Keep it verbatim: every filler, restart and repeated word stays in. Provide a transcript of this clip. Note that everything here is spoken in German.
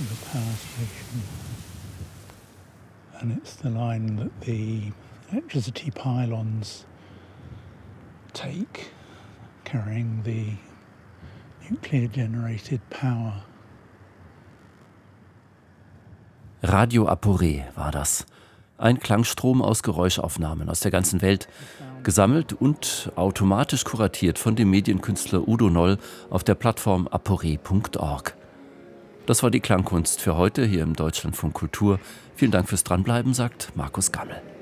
of the power station. And it's the line that the electricity pylons take, carrying the nuclear-generated power. Radio Aporé war das. Ein Klangstrom aus Geräuschaufnahmen aus der ganzen Welt, gesammelt und automatisch kuratiert von dem Medienkünstler Udo Noll auf der Plattform aporé punkt org. Das war die Klangkunst für heute hier im Deutschlandfunk Kultur. Vielen Dank fürs Dranbleiben, sagt Markus Gammel.